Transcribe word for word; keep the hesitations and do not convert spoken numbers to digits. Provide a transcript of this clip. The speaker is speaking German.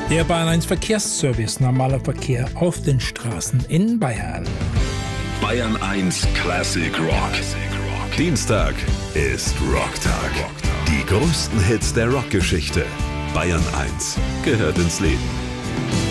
Der Bayern eins Verkehrsservice, normaler Verkehr auf den Straßen in Bayern. Bayern eins Classic Rock. Dienstag ist Rocktag. Die größten Hits der Rockgeschichte. Bayern eins gehört ins Leben.